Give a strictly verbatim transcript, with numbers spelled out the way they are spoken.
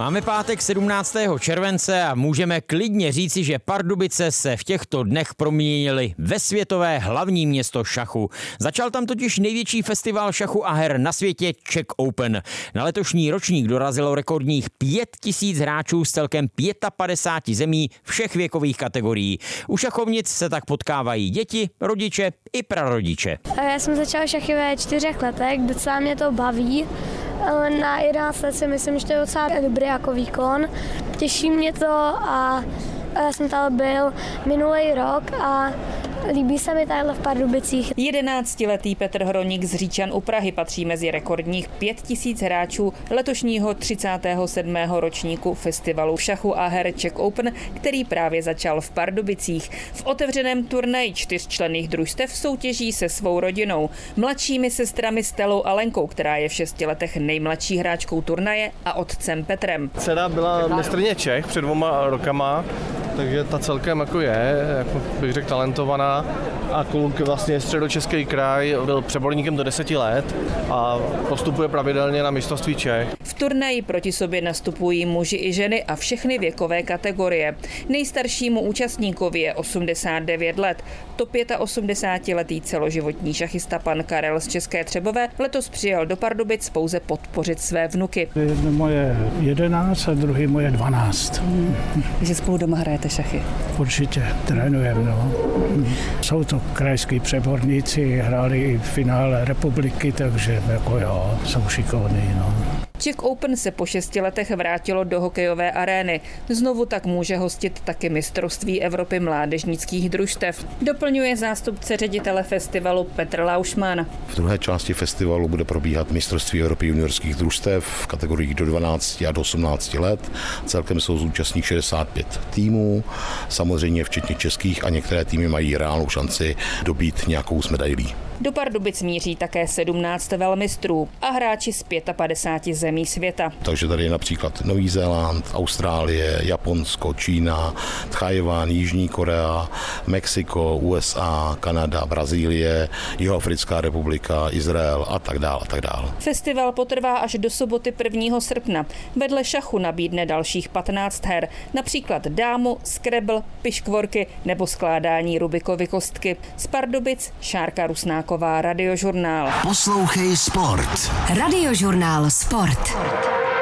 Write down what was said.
Máme pátek sedmnáctého července a můžeme klidně říci, že Pardubice se v těchto dnech proměnily ve světové hlavní město šachu. Začal tam totiž největčí festival šachu a her na světě Czech Open. Na letošní ročník dorazilo rekordních pět tisíc hráčů z celkem padesát pět zemí všech věkových kategorií. U šachovnic se tak potkávají děti, rodiče i prarodiče. Já jsem začala šachy ve čtyřech letech, docela mě to baví. Na jedenáct let si myslím, že to je docela dobrý jako výkon. Těší mě to a já jsem tady byl minulý rok a líbí se mi tady v Pardubicích. Jedenáctiletý Petr Hroník z Říčan u Prahy patří mezi rekordních pět tisíc hráčů letošního třicátého sedmého ročníku festivalu šachu a her Czech Open, který právě začal v Pardubicích. V otevřeném turnaji čtyřčlenných družstev soutěží se svou rodinou, mladšími sestrami Stelou a Lenkou, která je v šesti letech nejmladší hráčkou turnaje, a otcem Petrem. Dcera byla mistryně Čech před dvěma rokama, takže ta celkem jako je, jako bych řekl, talentovaná. A kluk vlastně Středočeský kraj byl přeborníkem do deseti let a postupuje pravidelně na mistrovství Čech. V turnaji proti sobě nastupují muži i ženy a všechny věkové kategorie. Nejstaršímu účastníkovi je osmdesát devět let. To osmdesátiletý celoživotní šachista pan Karel z České Třebové letos přijel do Pardubic pouze podpořit své vnuky. Jedno moje jedenáct a druhý moje dvanáct. Hmm. Že spolu doma hrajete šachy? Určitě, trénujeme, no. Jsou to krajský přeborníci, hráli i v finále republiky, takže jako jo, jsou šikovní, no. Czech Open se po šesti letech vrátilo do hokejové arény. Znovu tak může hostit taky mistrovství Evropy mládežnických družstev. Doplňuje zástupce ředitele festivalu Petr Laušman. V druhé části festivalu bude probíhat mistrovství Evropy juniorských družstev v kategoriích do dvanácti a do osmnácti let. Celkem jsou zúčastní šedesát pět týmů, samozřejmě včetně českých, a některé týmy mají reálnou šanci dobít nějakou z medailí. Do Pardubic míří také sedmnáct velmistrů a hráči z padesát pět zemí světa. Takže tady je například Nový Zéland, Austrálie, Japonsko, Čína, Tchajwan, Jižní Korea, Mexiko, U S A, Kanada, Brazílie, Jihoafrická republika, Izrael a tak dále a tak dále. Festival potrvá až do soboty prvního srpna. Vedle šachu nabídne dalších patnáct her, například dámu, scrabble, piškvorky nebo skládání Rubikovy kostky. Z Pardubic Šárka Rusnáková, Radiožurnál. Poslouchej sport. Radiožurnál Sport.